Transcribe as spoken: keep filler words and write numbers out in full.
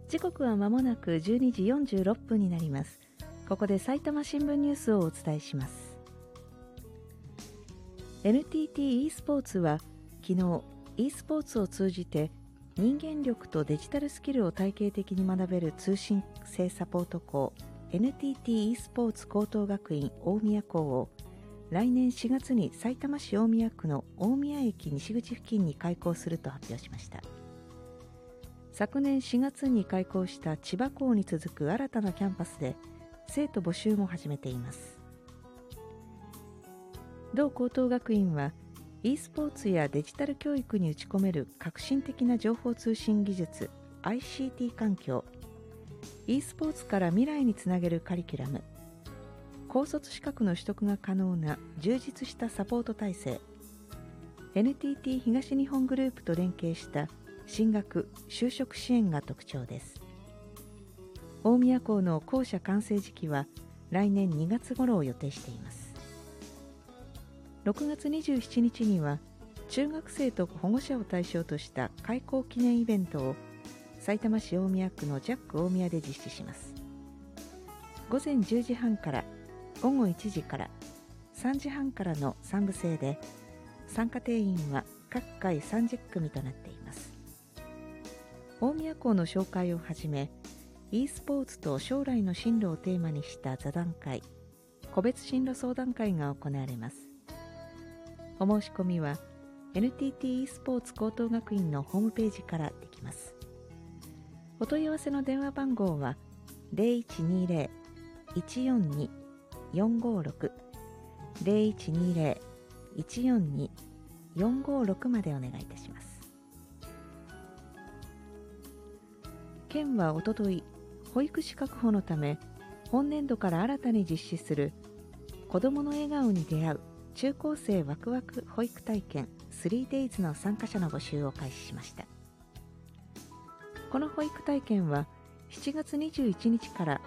時刻は間もなくじゅうにじよんじゅうろっぷんになります。ここで埼玉新聞ニュースをお伝えします。 エヌティーティー e スポーツは昨日 e スポーツを通じて人間力とデジタルスキルを体系的に学べる通信制サポート校 エヌティーティー e スポーツ高等学院大宮校を来年しがつにさいたま市大宮区の大宮駅西口付近に開校すると発表しました。昨年しがつに開校した千葉校に続く新たなキャンパスで生徒募集も始めています。同高等学院は e スポーツやデジタル教育に打ち込める革新的な情報通信技術 アイシーティー 環境、 e スポーツから未来につなげるカリキュラム、高卒資格の取得が可能な充実したサポート体制、 エヌティーティー 東日本グループと連携した進学・就職支援が特徴です。大宮校の校舎完成時期は来年にがつ頃を予定しています。ろくがつにじゅうしちにちには中学生と保護者を対象とした開校記念イベントをさいたま市大宮区のジャック大宮で実施します。ごぜんじゅうじはんからごごいちじからさんじはんからのさんぶ制で、参加定員は各回さんじゅっくみとなっています。大宮校の紹介をはじめ e スポーツと将来の進路をテーマにした座談会、個別進路相談会が行われます。お申し込みは エヌティーティー e スポーツ高等学院のホームページからできます。お問い合わせの電話番号は ゼロいちにゼロ いちよんに よんごろく ゼロいちにゼロ いちよんに よんごろくまでお願いいたします。県はおととい、保育士確保のため本年度から新たに実施する子どもの笑顔に出会う中高生ワクワク保育体験 スリーデイズ の参加者の募集を開始しました。この保育体験はしちがつにじゅういちにちから